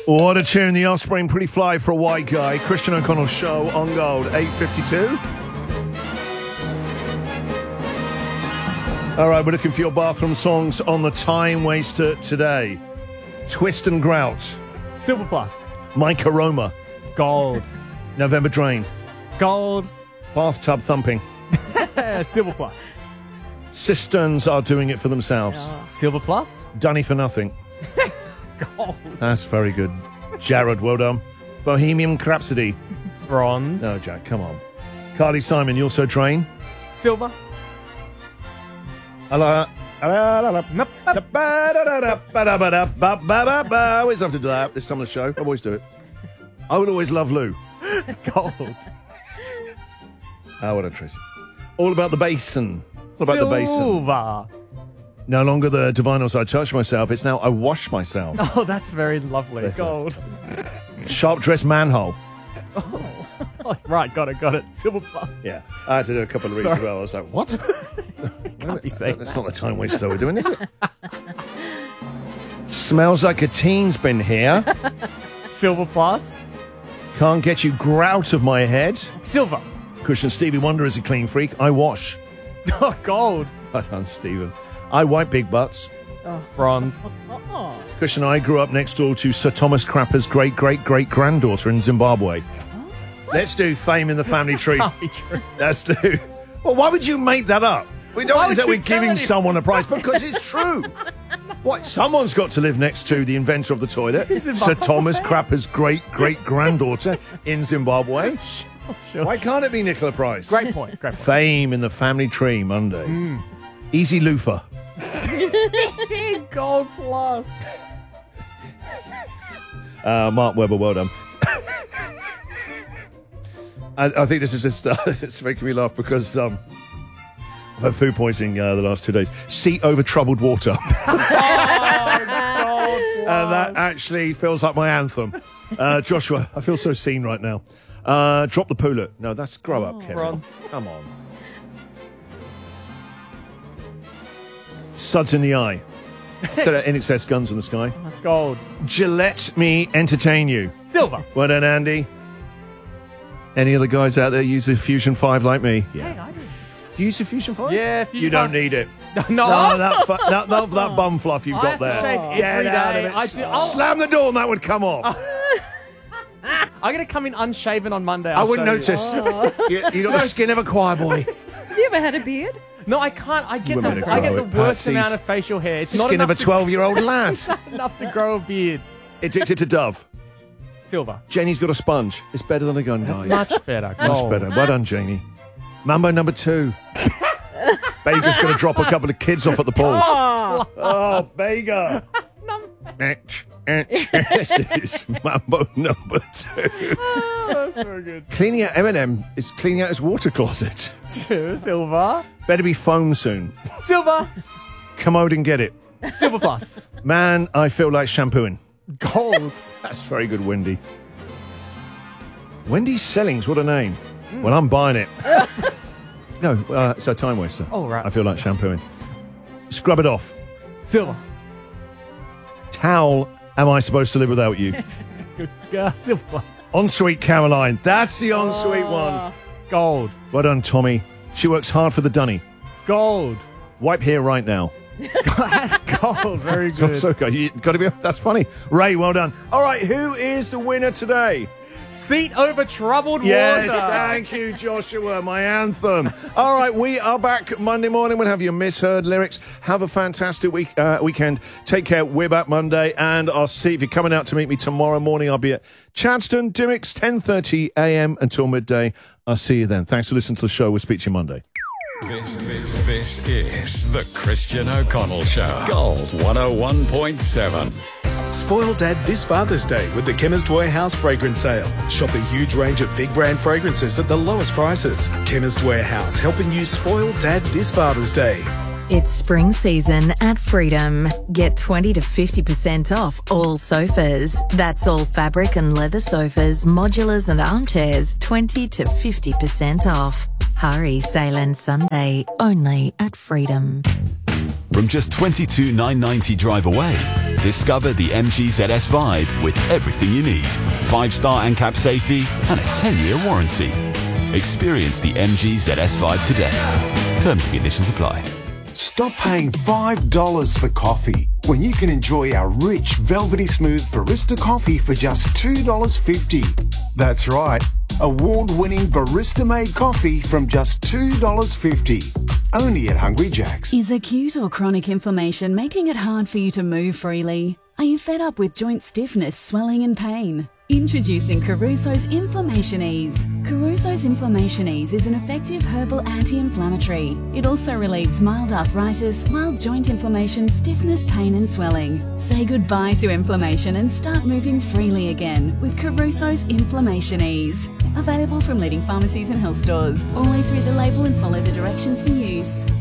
What a tune, The Offspring, Pretty Fly for a White Guy. Christian O'Connell Show on Gold, 8:52. All right, we're looking for your bathroom songs on the Time Waster today. Twist and Grout. Silver Plus. Mike Aroma. Gold. November Drain. Gold. Bathtub Thumping. Silver Plus. Cisterns Are Doing It For Themselves. Silver Plus. Dunny for Nothing. Gold. That's very good. Jared, well done. Bohemian Rhapsody. Bronze. No, Jack, come on. Carly Simon, You Also Drain. Silver. Always have to do that this time of the show. I always do it. I would always love Lou. Gold. Oh, what a Tracy. All About the Basin. What about the basin? Silver. No longer the divinyls I touch myself. It's now I wash myself. Oh, that's very lovely. Gold. Sharp Dressed Manhole. Oh, right, got it. Silver Plus. Yeah, I had to do a couple of reads as well. I was like, what? Can't be saying That's that. not the time waster we're doing, is it? Smells Like a Teen's Been Here. Silver Plus. Can't Get You Grout of My Head. Silver. Christian Stevie Wonder is a clean freak. I wash. Oh, gold. Well done, Stephen. I wipe big butts. Bronze. Christian and I grew up next door to Sir Thomas Crapper's great-great-great-granddaughter in Zimbabwe. Let's do Fame in the Family Tree. Can't be true. Let's do. Well, why would you make that up? We don't Why is would that you we're tell giving him? someone a prize because it's true. What? Someone's got to live next to the inventor of the toilet, Zimbabwe. Sir Thomas Crapper's great-great-granddaughter in Zimbabwe. Sure. Why can't it be Nicola Price? Great point. Fame in the Family Tree Monday. Easy Loofah. Gold Plus. Mark Webber, well done. I think this is just it's making me laugh because I've had food poisoning the last 2 days. Seat Over Troubled Water. And that actually feels like my anthem. Joshua, I feel so seen right now. Drop the Poolet. No, that's Grow Up, Kevin. Bronze. Come on. Suds in the Eye. Instead of In Excess Guns in the Sky. Gold. Let Me Entertain You. Silver. Well done, Andy. Any other guys out there use the Fusion 5 like me? Hey, I do. Do you use the Fusion 5? Yeah, Fusion You don't 5. need it. No. No, that bum fluff you've I got have to there. shave every Get out day. of it. I do- I'll- Slam the door and that would come off. I'm going to come in unshaven on Monday. I I'll wouldn't show you. notice. You got the skin of a choir boy. Have you ever had a beard? No, I can't. I get Women the are grow worst it. Patsies. amount of facial hair. It's not Skin of enough a 12-year-old lad. enough to grow a beard. Addicted to Dove. Silver. Jenny's got a sponge. It's better than a gun, guys. Much better. Much Gold. better. Well done, Janie. Mambo number 2. Bega's going to drop a couple of kids off at the pool. Oh, Bega. This is Mambo number 2. That's very good. Cleaning out Eminem is cleaning out his water closet. 2. Silver. Better be foam soon. Silver. Commode and get it. Silver Plus. Man, I feel like shampooing. Gold. That's very good, Wendy. Wendy Sellings, what a name. Well, I'm buying it. No, it's a time waster. Oh, right. I feel like shampooing. Scrub it off. Silver. Towel, am I supposed to live without you? Silver Plus. Ensuite Caroline. That's the ensuite one. Gold. Well done, Tommy. She works hard for the dunny. Gold. Wipe here right now. Gold. Very good. That's okay. You got to be. That's funny. Ray, well done. All right, who is the winner today? Seat Over Troubled Yes, Water. thank you, Joshua, my anthem. All right, we are back Monday morning. We'll have your misheard lyrics. Have a fantastic weekend. Take care. We're back Monday, and I'll see if you're coming out to meet me tomorrow morning. I'll be at Chadstone, Dimmicks, 10:30 a.m. until midday. I'll see you then. Thanks for listening to the show. We'll speak to you Monday. This is the Christian O'Connell Show. Gold 101.7. Spoil Dad this Father's Day with the Chemist Warehouse fragrance sale. Shop a huge range of big brand fragrances at the lowest prices. Chemist Warehouse, helping you spoil Dad this Father's Day. It's spring season at Freedom. Get 20 to 50% off all sofas. That's all fabric and leather sofas, modulars and armchairs, 20 to 50% off. Hurry, sale ends Sunday, only at Freedom. From just $22,990 drive away, discover the MG ZS Vibe with everything you need. 5-star ANCAP safety and a 10-year warranty. Experience the MG ZS Vibe today. Terms and conditions apply. Stop paying $5 for coffee when you can enjoy our rich, velvety smooth barista coffee for just $2.50. That's right, award-winning barista-made coffee from just $2.50. Only at Hungry Jack's. Is acute or chronic inflammation making it hard for you to move freely? Are you fed up with joint stiffness, swelling and pain? Introducing Caruso's Inflammation Ease. Caruso's Inflammation Ease is an effective herbal anti-inflammatory. It also relieves mild arthritis, mild joint inflammation, stiffness, pain and swelling. Say goodbye to inflammation and start moving freely again with Caruso's Inflammation Ease. Available from leading pharmacies and health stores. Always read the label and follow the directions for use.